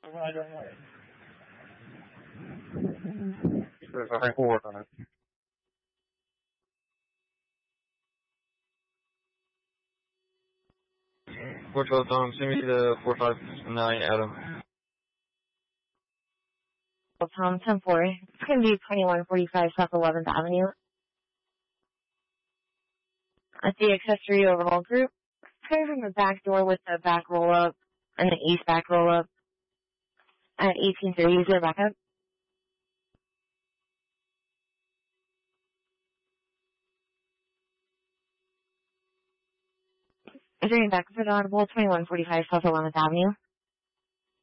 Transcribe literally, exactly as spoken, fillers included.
There's nothing to work on it. four twelve Tom, send me the four five nine Adam. Well, Tom, ten four. It's going to be twenty-one forty-five South eleventh Avenue. At the accessory overhaul group. Coming from the back door with the back roll-up and the east back roll-up. At eighteen thirty, is there backup? Is there any backup for the audible? twenty-one forty-five South eleventh Avenue.